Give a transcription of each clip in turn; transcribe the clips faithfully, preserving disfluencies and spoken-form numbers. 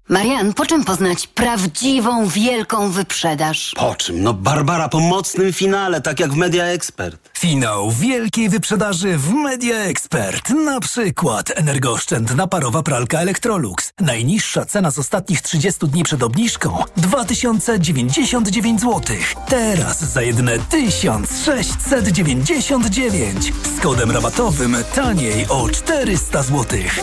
Marian, po czym poznać prawdziwą, wielką wyprzedaż? Po czym? No Barbara, po mocnym finale, tak jak w Media Expert. Finał wielkiej wyprzedaży w Media Expert. Na przykład energooszczędna parowa pralka Electrolux. Najniższa cena z ostatnich trzydziestu dni przed obniżką dwa tysiące dziewięćdziesiąt dziewięć złotych. Teraz za jedyne tysiąc sześćset dziewięćdziesiąt dziewięć. Z kodem rabatowym taniej o czterysta złotych.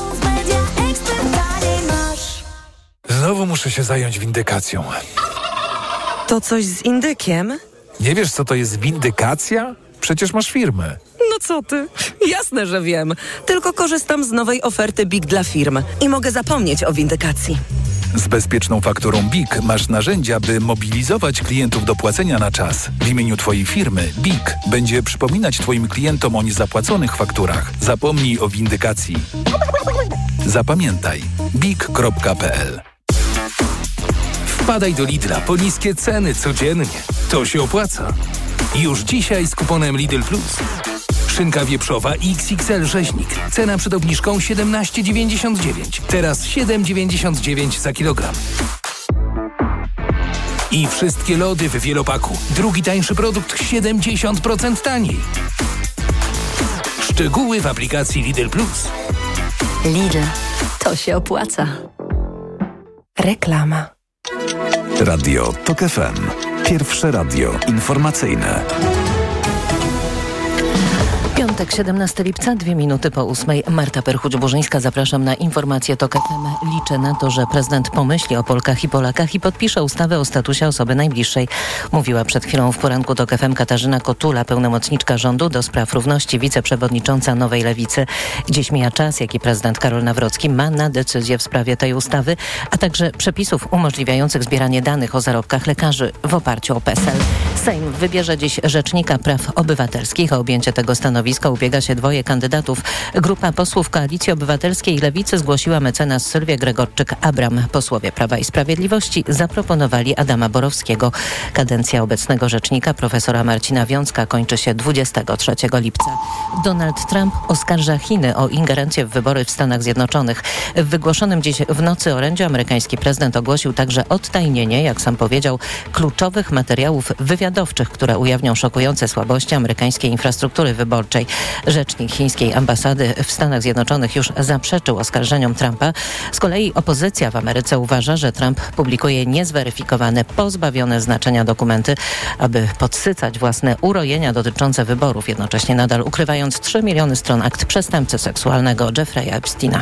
Znowu muszę się zająć windykacją. To coś z indykiem? Nie wiesz, co to jest windykacja? Przecież masz firmę. No co ty? Jasne, że wiem. Tylko korzystam z nowej oferty B I K dla firm i mogę zapomnieć o windykacji. Z bezpieczną fakturą B I K masz narzędzia, by mobilizować klientów do płacenia na czas. W imieniu Twojej firmy B I K będzie przypominać Twoim klientom o niezapłaconych fakturach. Zapomnij o windykacji. Zapamiętaj B I K kropka p l. Wpadaj do Lidla po niskie ceny codziennie. To się opłaca. Już dzisiaj z kuponem Lidl Plus. Szynka wieprzowa X X L rzeźnik. Cena przed obniżką siedemnaście dziewięćdziesiąt dziewięć. Teraz siedem dziewięćdziesiąt dziewięć za kilogram. I wszystkie lody w wielopaku. Drugi tańszy produkt siedemdziesiąt procent taniej. Szczegóły w aplikacji Lidl Plus. Lidl, to się opłaca. Reklama. Radio TOK F M. Pierwsze radio informacyjne. Piątek, siedemnastego lipca, dwie minuty po ósmej. Marta Perchuć-Burzyńska, zapraszam na informację TOK F M. Liczę na to, że prezydent pomyśli o Polkach i Polakach i podpisze ustawę o statusie osoby najbliższej. Mówiła przed chwilą w poranku TOK F M Katarzyna Kotula, pełnomocniczka rządu do spraw równości, wiceprzewodnicząca Nowej Lewicy. Dziś mija czas, jaki prezydent Karol Nawrocki ma na decyzję w sprawie tej ustawy, a także przepisów umożliwiających zbieranie danych o zarobkach lekarzy w oparciu o P E S E L. Sejm wybierze dziś Rzecznika Praw Obywatelskich. O objęcie tego stanowiska ubiega się dwoje kandydatów. Grupa posłów Koalicji Obywatelskiej i Lewicy zgłosiła mecenas Sylwię Gregorczyk-Abram. Posłowie Prawa i Sprawiedliwości zaproponowali Adama Borowskiego. Kadencja obecnego rzecznika profesora Marcina Wiącka kończy się dwudziestego trzeciego lipca. Donald Trump oskarża Chiny o ingerencję w wybory w Stanach Zjednoczonych. W wygłoszonym dziś w nocy orędziu amerykański prezydent ogłosił także odtajnienie, jak sam powiedział, kluczowych materiałów wywiadowczych, które ujawnią szokujące słabości amerykańskiej infrastruktury wyborczej. Rzecznik chińskiej ambasady w Stanach Zjednoczonych już zaprzeczył oskarżeniom Trumpa. Z kolei opozycja w Ameryce uważa, że Trump publikuje niezweryfikowane, pozbawione znaczenia dokumenty, aby podsycać własne urojenia dotyczące wyborów, jednocześnie nadal ukrywając trzy miliony stron akt przestępcy seksualnego Jeffrey'a Epsteina.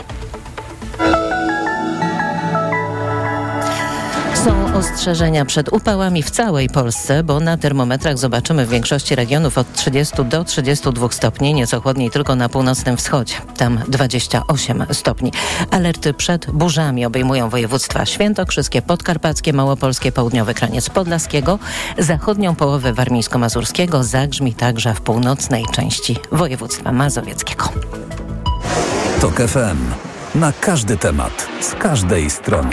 Są ostrzeżenia przed upałami w całej Polsce, bo na termometrach zobaczymy w większości regionów od trzydziestu do trzydziestu dwóch stopni, nieco chłodniej tylko na północnym wschodzie. Tam dwadzieścia osiem stopni. Alerty przed burzami obejmują województwa świętokrzyskie, podkarpackie, małopolskie, południowy kraniec podlaskiego, zachodnią połowę warmińsko-mazurskiego, zagrzmi także w północnej części województwa mazowieckiego. TOK F M. Na każdy temat, z każdej strony.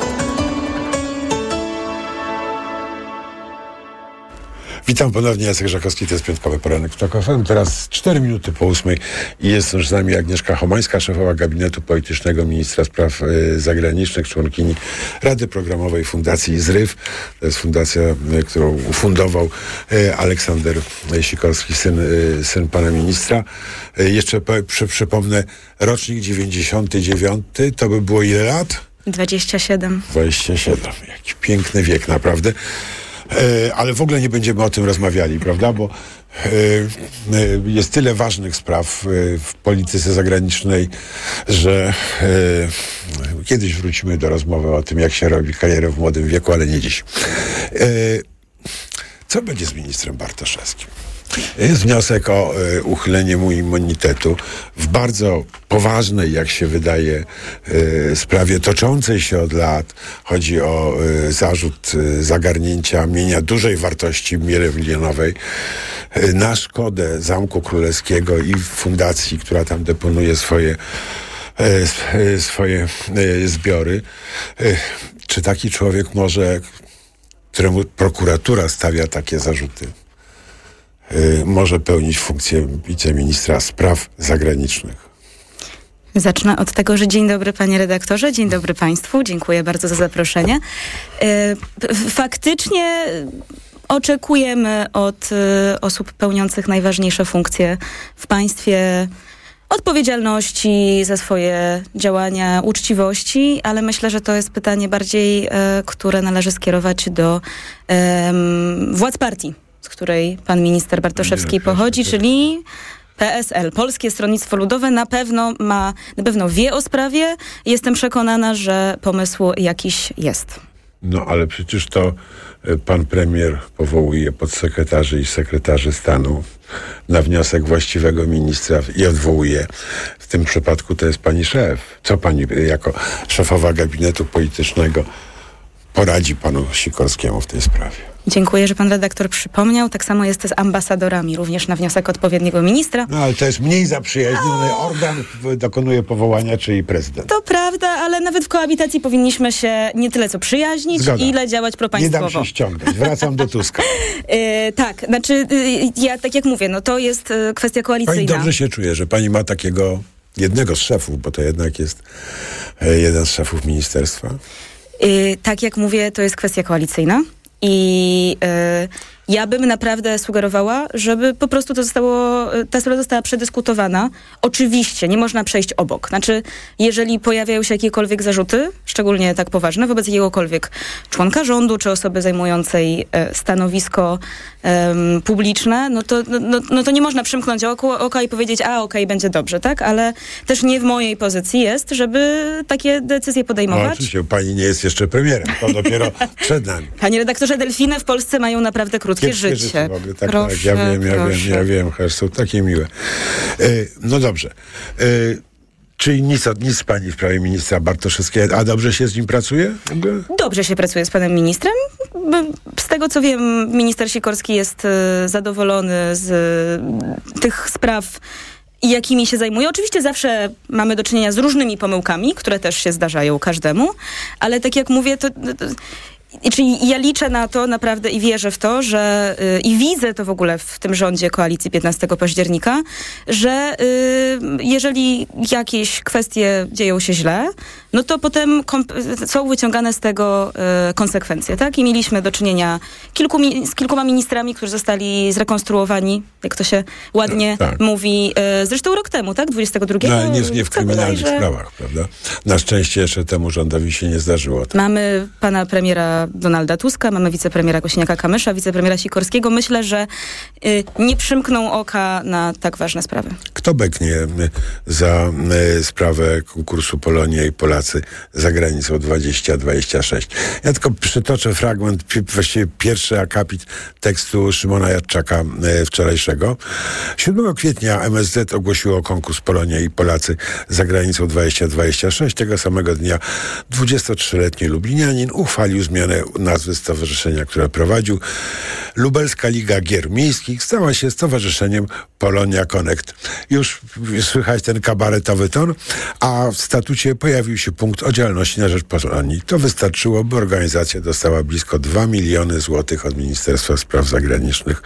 Witam ponownie, Jacek Żakowski, to jest piątkowy poranek w TOK F M. Teraz cztery minuty po ósmej i jest już z nami Agnieszka Chomańska, szefowa gabinetu politycznego ministra spraw y, zagranicznych, członkini Rady Programowej Fundacji ZRYW. To jest fundacja, y, którą ufundował y, Aleksander Sikorski, syn, y, syn pana ministra. Y, jeszcze po, przy, przypomnę, rocznik dziewięćdziesiąty dziewiąty, to by było ile lat? dwadzieścia siedem. dwadzieścia siedem. Jaki piękny wiek, naprawdę. E, ale w ogóle nie będziemy o tym rozmawiali, prawda? Bo e, e, jest tyle ważnych spraw e, w polityce zagranicznej, że e, kiedyś wrócimy do rozmowy o tym, jak się robi karierę w młodym wieku, ale nie dziś. E, co będzie z ministrem Bartoszewskim? Jest wniosek o y, uchylenie mu immunitetu w bardzo poważnej, jak się wydaje, y, sprawie toczącej się od lat. Chodzi o y, zarzut y, zagarnięcia mienia dużej wartości milionowej y, na szkodę Zamku Królewskiego i fundacji, która tam deponuje swoje, y, y, swoje y, zbiory. Y, czy taki człowiek może, któremu prokuratura stawia takie zarzuty, może pełnić funkcję wiceministra spraw zagranicznych? Zacznę od tego, że dzień dobry panie redaktorze, dzień dobry państwu, dziękuję bardzo za zaproszenie. Faktycznie oczekujemy od osób pełniących najważniejsze funkcje w państwie odpowiedzialności za swoje działania, uczciwości, ale myślę, że to jest pytanie bardziej, które należy skierować do um, władz partii, z której pan minister Bartoszewski pochodzi, czyli P S L. Polskie Stronnictwo Ludowe na pewno ma, na pewno wie o sprawie. Jestem przekonana, że pomysł jakiś jest. No ale przecież to pan premier powołuje podsekretarzy i sekretarzy stanu na wniosek właściwego ministra i odwołuje. W tym przypadku to jest pani szef. Co pani jako szefowa gabinetu politycznego poradzi panu Sikorskiemu w tej sprawie? Dziękuję, że pan redaktor przypomniał. Tak samo jest z ambasadorami, również na wniosek odpowiedniego ministra. No ale to jest mniej zaprzyjaźniony organ, dokonuje powołania, czyli prezydent. To prawda, ale nawet w koabitacji powinniśmy się nie tyle co przyjaźnić, Zgoda. ile działać propaństwowo. Nie dam się ściągnąć. Wracam do Tuska. yy, tak, znaczy yy, ja tak jak mówię, no to jest yy, kwestia koalicyjna. Pani dobrze się czuje, że pani ma takiego jednego z szefów, bo to jednak jest yy, jeden z szefów ministerstwa. Yy, tak jak mówię, to jest kwestia koalicyjna. I y, ja bym naprawdę sugerowała, żeby po prostu to zostało, ta sprawa została przedyskutowana. Oczywiście nie można przejść obok. Znaczy, jeżeli pojawiają się jakiekolwiek zarzuty, szczególnie tak poważne, wobec jakiegokolwiek członka rządu, czy osoby zajmującej e, stanowisko e, publiczne, no to, no, no to nie można przymknąć oko, oka i powiedzieć, a okej, okay, będzie dobrze, tak? Ale też nie w mojej pozycji jest, żeby takie decyzje podejmować. No, oczywiście, pani nie jest jeszcze premierem, to dopiero przed nami. Panie redaktorze, delfiny w Polsce mają naprawdę krótkie życie. życie w ogóle. Tak, proszę, tak, ja wiem, ja proszę. wiem, ja wiem, że są takie miłe. E, no dobrze. E, czyli nic, nic pani w sprawie ministra Bartoszewskiego, a dobrze się z nim pracuje? Dobrze się pracuje z panem ministrem. Z tego co wiem, minister Sikorski jest e, zadowolony z e, tych spraw, jakimi się zajmuje. Oczywiście zawsze mamy do czynienia z różnymi pomyłkami, które też się zdarzają każdemu, ale tak jak mówię, to... to Czyli ja liczę na to naprawdę i wierzę w to, że yy, i widzę to w ogóle w tym rządzie koalicji piętnastego października, że yy, jeżeli jakieś kwestie dzieją się źle, no to potem komp- są wyciągane z tego yy, konsekwencje, tak? I mieliśmy do czynienia kilku mi- z kilkoma ministrami, którzy zostali zrekonstruowani, jak to się ładnie tak, tak. mówi, yy, zresztą rok temu, tak? dwudziestego drugiego. No, ale nie, nie w kryminalnych bodajże... sprawach, prawda? Na szczęście jeszcze temu rządowi się nie zdarzyło. Tak? Mamy pana premiera Donalda Tuska, mamy wicepremiera Kosiniaka-Kamysza, wicepremiera Sikorskiego. Myślę, że y, nie przymkną oka na tak ważne sprawy. Kto beknie za y, sprawę konkursu Polonia i Polacy za granicą dwadzieścia dwadzieścia sześć? Ja tylko przytoczę fragment, właściwie pierwszy akapit tekstu Szymona Jadczaka y, wczorajszego. siódmego kwietnia M S Z ogłosiło konkurs Polonia i Polacy za granicą dwadzieścia dwadzieścia sześć. Tego samego dnia dwudziestotrzyletni lublinianin uchwalił zmianę nazwy stowarzyszenia, które prowadził. Lubelska Liga Gier Miejskich stała się stowarzyszeniem Polonia Connect. Już słychać ten kabaretowy ton, a w statucie pojawił się punkt o działalności na rzecz Polonii. To wystarczyło, by organizacja dostała blisko dwa miliony złotych od Ministerstwa Spraw Zagranicznych.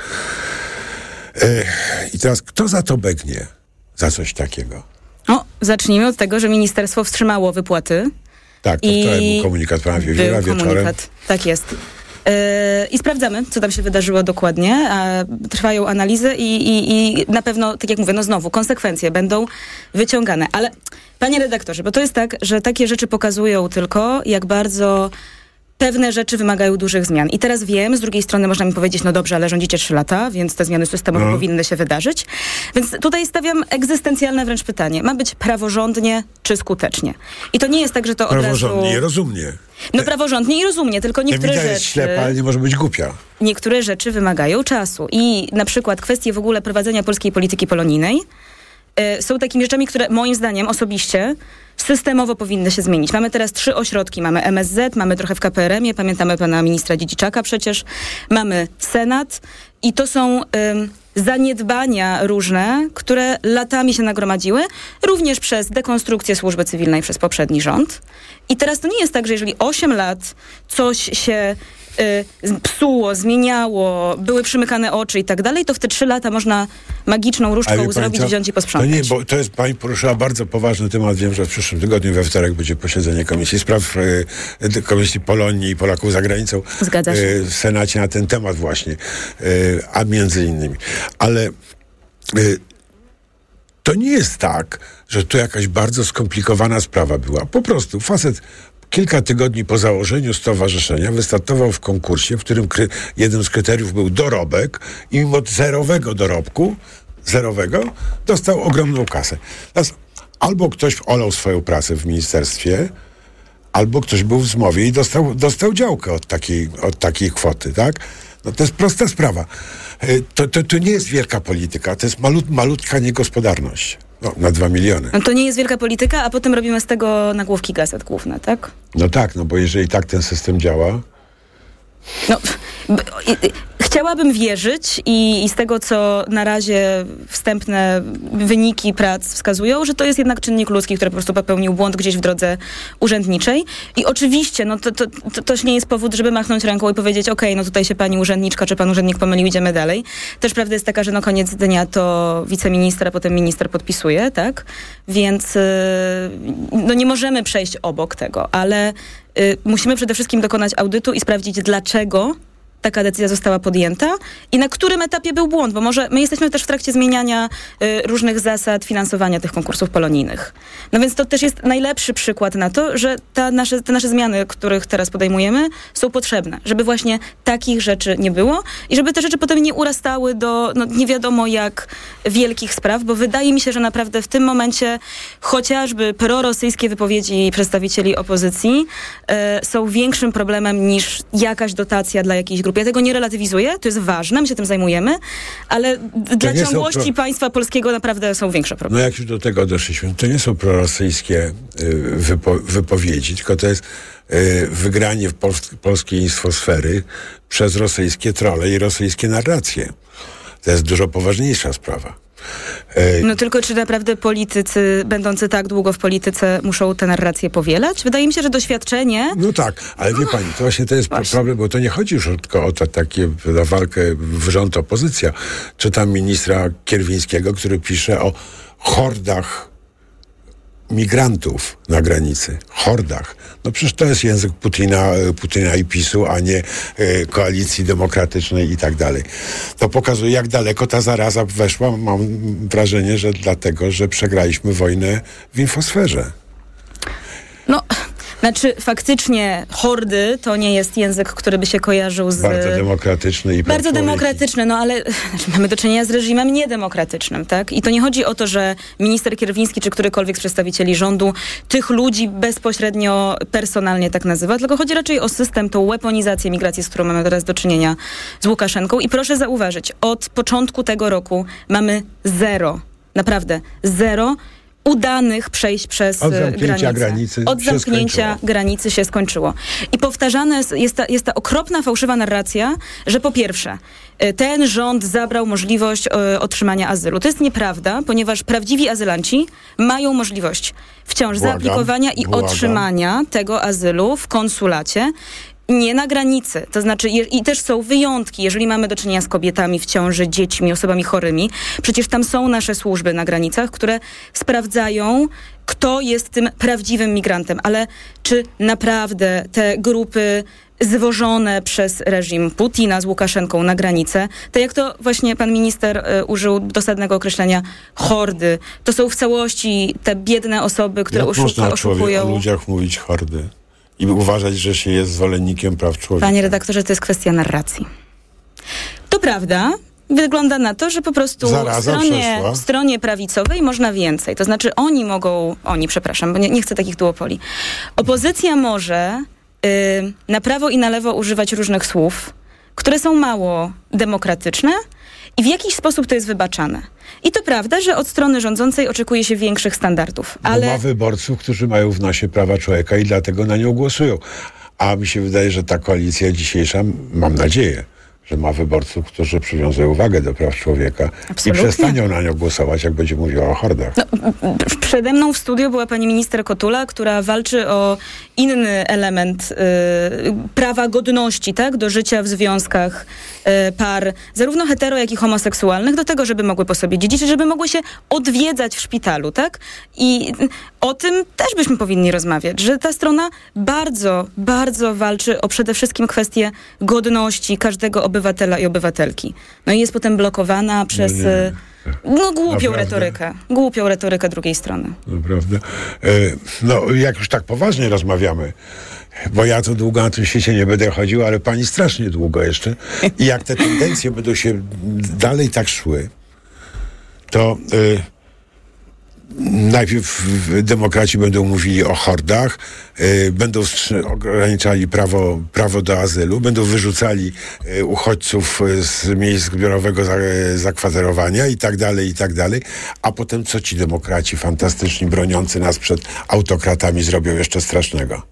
Ech, I teraz kto za to begnie? Za coś takiego? O, zacznijmy od tego, że ministerstwo wstrzymało wypłaty. Tak, to I wczoraj był komunikat pana Wiewióra wieczorem. Komunikat. Tak jest. Yy, I sprawdzamy, co tam się wydarzyło dokładnie. A trwają analizy i, i, i na pewno, tak jak mówię, no znowu, konsekwencje będą wyciągane. Ale panie redaktorze, bo to jest tak, że takie rzeczy pokazują tylko, jak bardzo pewne rzeczy wymagają dużych zmian. I teraz wiem, z drugiej strony można mi powiedzieć, no dobrze, ale rządzicie trzy lata, więc te zmiany systemowe no. powinny się wydarzyć. Więc tutaj stawiam egzystencjalne wręcz pytanie. Ma być praworządnie czy skutecznie? I to nie jest tak, że to od razu... Praworządnie i rozumnie. No praworządnie i rozumnie, tylko niektóre rzeczy... jest ślepa, ale nie może być głupia. Niektóre rzeczy wymagają czasu. I na przykład kwestie w ogóle prowadzenia polskiej polityki polonijnej y, są takimi rzeczami, które moim zdaniem osobiście systemowo powinny się zmienić. Mamy teraz trzy ośrodki. Mamy M S Z, mamy trochę w K P R M ie, pamiętamy pana ministra Dziedziczaka przecież, mamy Senat i to są ym, zaniedbania różne, które latami się nagromadziły, również przez dekonstrukcję służby cywilnej przez poprzedni rząd. I teraz to nie jest tak, że jeżeli osiem lat coś się y, psuło, zmieniało, były przymykane oczy i tak dalej, to w te trzy lata można magiczną różdżką zrobić, wziąć i posprzątać. To nie, bo to jest, pani poruszyła bardzo poważny temat. Wiem, że w przyszłym tygodniu we wtorek będzie posiedzenie Komisji Spraw y, Komisji Polonii i Polaków za granicą. Zgadza się. Y, w Senacie na ten temat właśnie. Y, a między innymi. Ale y, to nie jest tak, że to jakaś bardzo skomplikowana sprawa była. Po prostu facet kilka tygodni po założeniu stowarzyszenia wystartował w konkursie, w którym kry, jednym z kryteriów był dorobek i mimo zerowego dorobku, zerowego, dostał ogromną kasę. Teraz albo ktoś olał swoją pracę w ministerstwie, albo ktoś był w zmowie i dostał, dostał działkę od takiej, od takiej kwoty, tak? No to jest prosta sprawa. To, to, to nie jest wielka polityka, to jest malut, malutka niegospodarność. No, na dwa miliony. No to nie jest wielka polityka, a potem robimy z tego nagłówki gazet główne, tak? No tak, no bo jeżeli tak ten system działa... No, b- i- chciałabym wierzyć i, i z tego, co na razie wstępne wyniki prac wskazują, że to jest jednak czynnik ludzki, który po prostu popełnił błąd gdzieś w drodze urzędniczej. I oczywiście, no to, to, to też nie jest powód, żeby machnąć ręką i powiedzieć, okej, no tutaj się pani urzędniczka czy pan urzędnik pomylił, idziemy dalej. Też prawda jest taka, że na koniec dnia to wiceminister, a potem minister podpisuje, tak? Więc yy, no nie możemy przejść obok tego, ale yy, musimy przede wszystkim dokonać audytu i sprawdzić, dlaczego taka decyzja została podjęta i na którym etapie był błąd, bo może my jesteśmy też w trakcie zmieniania y, różnych zasad finansowania tych konkursów polonijnych. No więc to też jest najlepszy przykład na to, że ta nasze, te nasze zmiany, których teraz podejmujemy, są potrzebne, żeby właśnie takich rzeczy nie było i żeby te rzeczy potem nie urastały do no, nie wiadomo jak wielkich spraw, bo wydaje mi się, że naprawdę w tym momencie chociażby prorosyjskie wypowiedzi przedstawicieli opozycji y, są większym problemem niż jakaś dotacja dla jakiejś grupy. Ja tego nie relatywizuję, to jest ważne, my się tym zajmujemy, ale d- dla ciągłości pro... państwa polskiego naprawdę są większe problemy. No jak już do tego doszliśmy, to nie są prorosyjskie y, wypo, wypowiedzi, tylko to jest y, wygranie w pols- polskiej infosfery przez rosyjskie trolle i rosyjskie narracje. To jest dużo poważniejsza sprawa. No tylko czy naprawdę politycy, będący tak długo w polityce, muszą te narracje powielać? Wydaje mi się, że doświadczenie... No tak, ale wie pani, to właśnie to jest właśnie problem, bo to nie chodzi już tylko o to, takie na walkę rząd opozycja. Czytam ministra Kierwińskiego, który pisze o hordach migrantów na granicy. Hordach. No przecież to jest język Putina, Putina i PiSu, a nie y, koalicji demokratycznej i tak dalej. To pokazuje, jak daleko ta zaraza weszła. Mam wrażenie, że dlatego, że przegraliśmy wojnę w infosferze. No... Znaczy, faktycznie hordy to nie jest język, który by się kojarzył z... Bardzo demokratyczny i Bardzo demokratyczny, no ale znaczy, mamy do czynienia z reżimem niedemokratycznym, tak? I to nie chodzi o to, że minister Kierwiński czy którykolwiek z przedstawicieli rządu tych ludzi bezpośrednio, personalnie tak nazywa, tylko chodzi raczej o system, tą weaponizację migracji, z którą mamy teraz do czynienia z Łukaszenką. I proszę zauważyć, od początku tego roku mamy zero, naprawdę zero udanych przejść przez Od zamknięcia granicę. granicy Od się zamknięcia skończyło. granicy się skończyło. I powtarzane jest ta, jest ta okropna, fałszywa narracja, że po pierwsze, ten rząd zabrał możliwość e, otrzymania azylu. To jest nieprawda, ponieważ prawdziwi azylanci mają możliwość wciąż Błagam, zaaplikowania i błagam. otrzymania tego azylu w konsulacie, nie na granicy. To znaczy, je, i też są wyjątki, jeżeli mamy do czynienia z kobietami w ciąży, dziećmi, osobami chorymi. Przecież tam są nasze służby na granicach, które sprawdzają, kto jest tym prawdziwym migrantem. Ale czy naprawdę te grupy zwożone przez reżim Putina z Łukaszenką na granicę, to jak to właśnie pan minister y, użył dosadnego określenia hordy, to są w całości te biedne osoby, które Jak oszuka, można oszukują... o ludziach mówić hordy? I uważać, że się jest zwolennikiem praw człowieka. Panie redaktorze, to jest kwestia narracji. To prawda, wygląda na to, że po prostu w stronie, w stronie prawicowej można więcej. To znaczy oni mogą, oni, przepraszam, bo nie, nie chcę takich duopoli. Opozycja może y, na prawo i na lewo używać różnych słów, które są mało demokratyczne i w jakiś sposób to jest wybaczane. I to prawda, że od strony rządzącej oczekuje się większych standardów. Ale... Bo ma wyborców, którzy mają w nosie prawa człowieka i dlatego na nią głosują. A mi się wydaje, że ta koalicja dzisiejsza, mam nadzieję, że ma wyborców, którzy przywiązują uwagę do praw człowieka. Absolutnie. I przestanią na nią głosować, jak będzie mówiła o hordach. No, przede mną w studiu była pani minister Kotula, która walczy o inny element y, prawa godności, tak, do życia w związkach y, par, zarówno hetero, jak i homoseksualnych, do tego, żeby mogły po sobie dziedziczyć, żeby mogły się odwiedzać w szpitalu, tak? I o tym też byśmy powinni rozmawiać, że ta strona bardzo, bardzo walczy o przede wszystkim kwestię godności każdego obywatela i obywatelki. No i jest potem blokowana przez No nie. no, głupią Naprawdę? retorykę. Głupią retorykę drugiej strony. Naprawdę. E, no, jak już tak poważnie rozmawiamy, bo ja to długo na tym świecie nie będę chodził, ale pani strasznie długo jeszcze. I jak te tendencje będą się dalej tak szły, to y, najpierw demokraci będą mówili o hordach, y, będą wstrzy- ograniczali prawo, prawo do azylu, będą wyrzucali y, uchodźców z miejsc zbiorowego za, zakwaterowania i tak dalej, i tak dalej. A potem co ci demokraci fantastyczni, broniący nas przed autokratami zrobią jeszcze strasznego?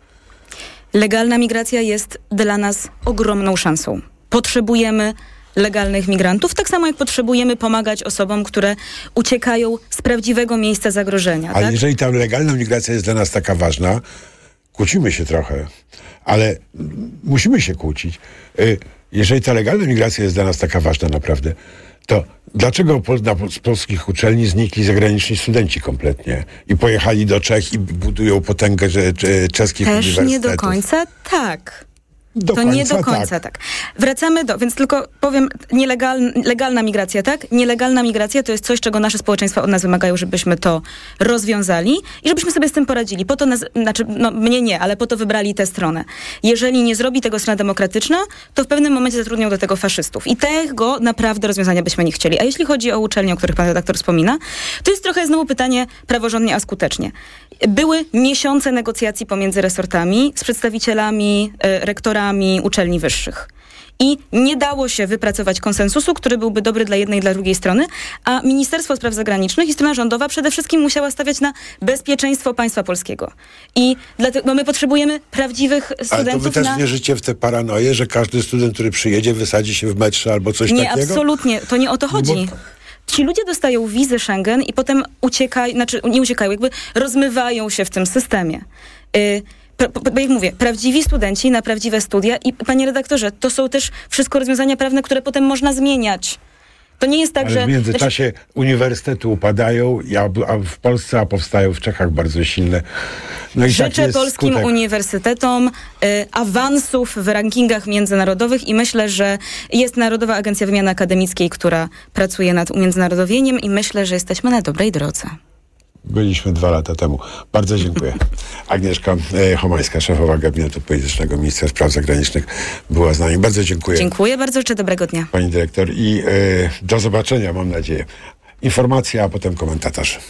Legalna migracja jest dla nas ogromną szansą. Potrzebujemy legalnych migrantów, tak samo jak potrzebujemy pomagać osobom, które uciekają z prawdziwego miejsca zagrożenia. Ale tak? jeżeli ta legalna migracja jest dla nas taka ważna, kłócimy się trochę, ale musimy się kłócić. Y, Jeżeli ta legalna migracja jest dla nas taka ważna naprawdę, to dlaczego po, na, z polskich uczelni znikli zagraniczni studenci kompletnie i pojechali do Czech i budują potęgę że, że, czeskich Też uniwersytetów? nie do końca tak. Do to końca nie do końca tak. tak. Wracamy do, więc tylko powiem, nielegal, legalna migracja, tak? Nielegalna migracja to jest coś, czego nasze społeczeństwa od nas wymagają, żebyśmy to rozwiązali i żebyśmy sobie z tym poradzili. Po to nas, znaczy, no mnie nie, ale po to wybrali tę stronę. Jeżeli nie zrobi tego strona demokratyczna, to w pewnym momencie zatrudnią do tego faszystów. I tego naprawdę rozwiązania byśmy nie chcieli. A jeśli chodzi o uczelnie, o których pan redaktor wspomina, to jest trochę znowu pytanie praworządnie, a skutecznie. Były miesiące negocjacji pomiędzy resortami z przedstawicielami, e, rektorami uczelni wyższych. I nie dało się wypracować konsensusu, który byłby dobry dla jednej i dla drugiej strony, a Ministerstwo Spraw Zagranicznych i strona rządowa przede wszystkim musiała stawiać na bezpieczeństwo państwa polskiego. I dlatego bo my potrzebujemy prawdziwych studentów. Ale to wy też na... wierzycie w tę paranoję, że każdy student, który przyjedzie, wysadzi się w metrze albo coś nie, takiego? Nie, absolutnie. To nie o to chodzi. No bo... Ci ludzie dostają wizy Schengen i potem uciekają, znaczy nie uciekają, jakby rozmywają się w tym systemie. Y- Bo jak mówię, prawdziwi studenci na prawdziwe studia i panie redaktorze, to są też wszystko rozwiązania prawne, które potem można zmieniać. To nie jest tak, Ale że... w międzyczasie znaczy... uniwersytety upadają, a w Polsce, a powstają w Czechach bardzo silne. No i Życzę jest polskim skutek. uniwersytetom y, awansów w rankingach międzynarodowych i myślę, że jest Narodowa Agencja Wymiany Akademickiej, która pracuje nad umiędzynarodowieniem i myślę, że jesteśmy na dobrej drodze. Byliśmy dwa lata temu. Bardzo dziękuję. Agnieszka e, Homańska, szefowa gabinetu politycznego Ministra Spraw Zagranicznych, była z nami. Bardzo dziękuję. Dziękuję bardzo, życzę dobrego dnia. Pani dyrektor i e, do zobaczenia, mam nadzieję. Informacja, a potem komentarz.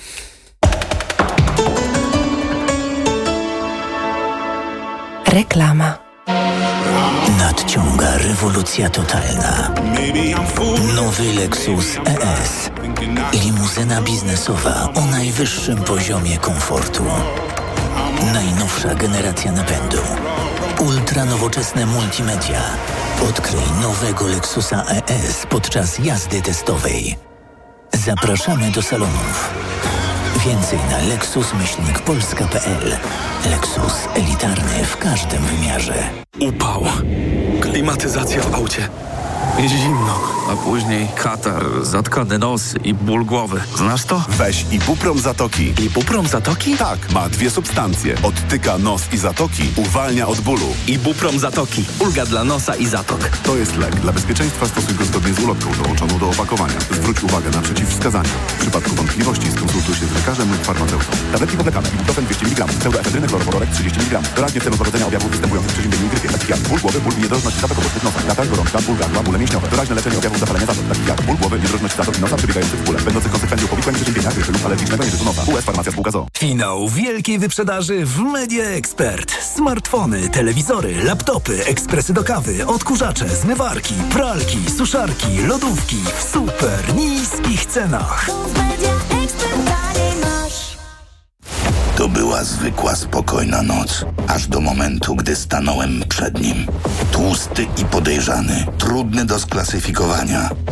Reklama. Nadciąga rewolucja totalna. Nowy Lexus E S. Limuzyna biznesowa o najwyższym poziomie komfortu. Najnowsza generacja napędu. Ultra nowoczesne multimedia. Odkryj nowego Lexusa E S podczas jazdy testowej. Zapraszamy do salonów. Więcej na lexus myślnik polska kropka p l. Lexus elitarny w każdym wymiarze. Upał. Klimatyzacja w aucie. Jest zimno, a później katar, zatkany nos i ból głowy. Znasz to? Weź Ibuprom Zatoki. Ibuprom Zatoki? Tak, ma dwie substancje. Odtyka nos i zatoki, uwalnia od bólu. Ibuprom Zatoki. Ulga dla nosa i zatok. To jest lek. Dla bezpieczeństwa stosuj go zgodnie z ulotką dołączoną do opakowania. Zwróć uwagę na przeciwwskazania. W przypadku wątpliwości skonsultuj się z lekarzem lub farmaceutą. Tabletki powlekane. Ibuprofen dwieście miligramów. Pseudoefedryny chlorowodorek trzydzieści miligramów. Doraźnie w celu złagodzenia objawów występujących przy ziębieniu i grypie. Takich jak ból głowy, ból i niedrożność zatok obok nosa. Katar, gorączka, ból gardła, bóle mięśniowe. Doraźne leczenie objawów zapalenia zatok. Takich jak ból głowy, niedrożność zatok i nosa przebiegających w bólem. Będących konsekwencją powikłań przeziębienia, grypy lub alergicznego nieżytu nosa. U S Farmacja Spółka z o o. Finał wielkiej wyprzedaży w Media Expert. Smartfony, telewizory, laptopy, ekspresy do kawy, odkurzacze, zmywarki, pralki, suszarki, lodówki w super niskich cenach. To była zwykła, spokojna noc, aż do momentu, gdy stanąłem przed nim. Tłusty i podejrzany, trudny do sklasyfikowania.